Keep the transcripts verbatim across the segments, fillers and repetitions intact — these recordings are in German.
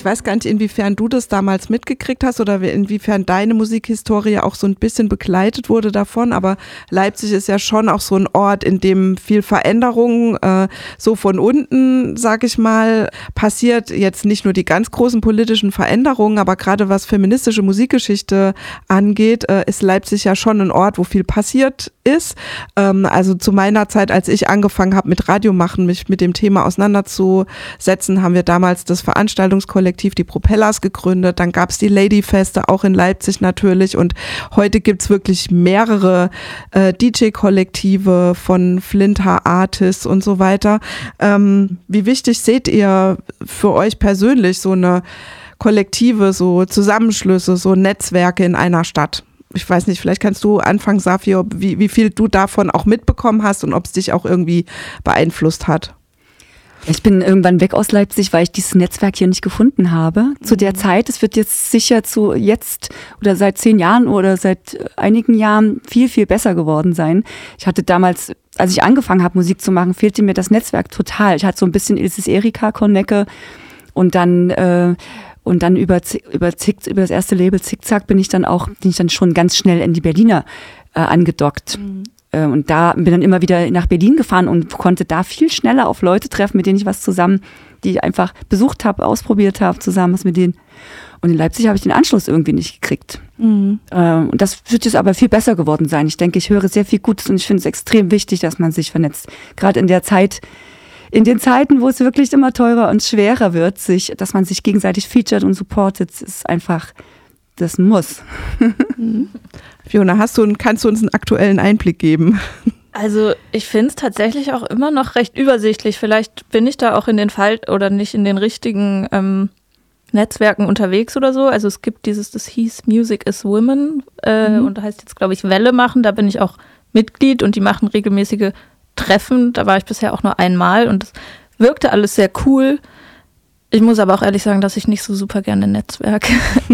Ich weiß gar nicht, inwiefern du das damals mitgekriegt hast oder inwiefern deine Musikhistorie auch so ein bisschen begleitet wurde davon, aber Leipzig ist ja schon auch so ein Ort, in dem viel Veränderung äh, so von unten, sag ich mal, passiert. Jetzt nicht nur die ganz großen politischen Veränderungen, aber gerade was feministische Musikgeschichte angeht, äh, ist Leipzig ja schon ein Ort, wo viel passiert ist. Ähm, also zu meiner Zeit, als ich angefangen habe mit Radio machen, mich mit dem Thema auseinanderzusetzen, haben wir damals das Veranstaltungskollektiv Die Propellers gegründet. Dann gab es die Ladyfeste, auch in Leipzig natürlich. Und heute gibt's wirklich mehrere äh, D J-Kollektive von Flinter Artists und so weiter. Ähm, wie wichtig seht ihr für euch persönlich so eine Kollektive, so Zusammenschlüsse, so Netzwerke in einer Stadt? Ich weiß nicht, vielleicht kannst du anfangen, Safi, wie, wie viel du davon auch mitbekommen hast und ob es dich auch irgendwie beeinflusst hat. Ich bin irgendwann weg aus Leipzig, weil ich dieses Netzwerk hier nicht gefunden habe. Zu der Zeit, es wird jetzt sicher zu jetzt oder seit zehn Jahren oder seit einigen Jahren viel, viel besser geworden sein. Ich hatte damals, als ich angefangen habe, Musik zu machen, fehlte mir das Netzwerk total. Ich hatte so ein bisschen Ilses Erika Konecke und dann äh, Und dann über, über, Zick, über das erste Label Zickzack bin ich dann auch, bin ich dann schon ganz schnell in die Berliner äh, angedockt. Mhm. Äh, und da bin dann immer wieder nach Berlin gefahren und konnte da viel schneller auf Leute treffen, mit denen ich was zusammen, die ich einfach besucht habe, ausprobiert habe, zusammen was mit denen. Und in Leipzig habe ich den Anschluss irgendwie nicht gekriegt. Mhm. Äh, und das wird jetzt aber viel besser geworden sein. Ich denke, ich höre sehr viel Gutes und ich finde es extrem wichtig, dass man sich vernetzt. Gerade in der Zeit, In den Zeiten, wo es wirklich immer teurer und schwerer wird, sich, dass man sich gegenseitig featured und supportet, ist einfach, das muss. Mhm. Fiona, hast du, kannst du uns einen aktuellen Einblick geben? Also ich finde es tatsächlich auch immer noch recht übersichtlich. Vielleicht bin ich da auch in den Fall oder nicht in den richtigen ähm, Netzwerken unterwegs oder so. Also es gibt dieses, das hieß Music is Women äh, mhm. und da heißt jetzt, glaube ich, Welle machen. Da bin ich auch Mitglied und die machen regelmäßige Treffen, da war ich bisher auch nur einmal und es wirkte alles sehr cool. Ich muss aber auch ehrlich sagen, dass ich nicht so super gerne netzwerke.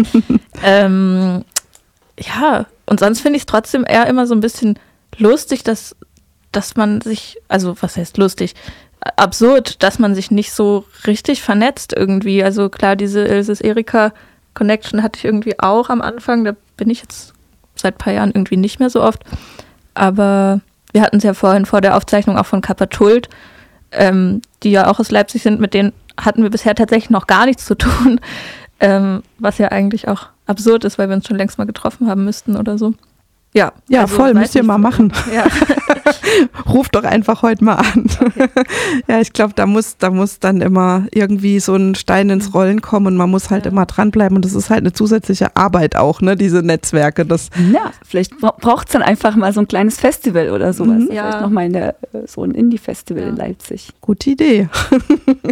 ähm, ja, und sonst finde ich es trotzdem eher immer so ein bisschen lustig, dass, dass man sich, also was heißt lustig, absurd, dass man sich nicht so richtig vernetzt irgendwie. Also klar, diese Ilses Erika Connection hatte ich irgendwie auch am Anfang, da bin ich jetzt seit ein paar Jahren irgendwie nicht mehr so oft, aber wir hatten es ja vorhin vor der Aufzeichnung auch von Kapatult, ähm, die ja auch aus Leipzig sind, mit denen hatten wir bisher tatsächlich noch gar nichts zu tun, ähm, was ja eigentlich auch absurd ist, weil wir uns schon längst mal getroffen haben müssten oder so. Ja, ja also, voll, müsst ihr mal machen. Ja. Ruf doch einfach heute mal an. Okay. Ja, ich glaube, da muss, da muss dann immer irgendwie so ein Stein ins Rollen kommen und man muss halt ja. immer dranbleiben und das ist halt eine zusätzliche Arbeit auch, ne, diese Netzwerke. Das ja, vielleicht braucht es dann einfach mal so ein kleines Festival oder sowas. Mhm. Ja. Vielleicht nochmal in der, so ein Indie-Festival ja. in Leipzig. Gute Idee.